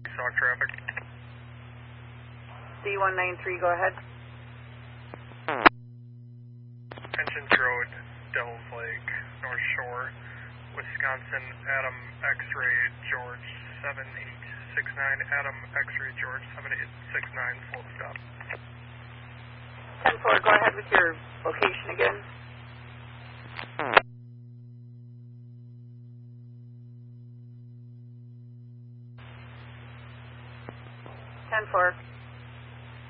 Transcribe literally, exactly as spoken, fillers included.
Saw traffic. D one nine three, go ahead. Pensions Road, Devil's Lake, North Shore, Wisconsin, Adam X-ray George seven eight six nine, Adam X-ray George seven eight six nine, full stop. ten four, go ahead with your location again. ten four.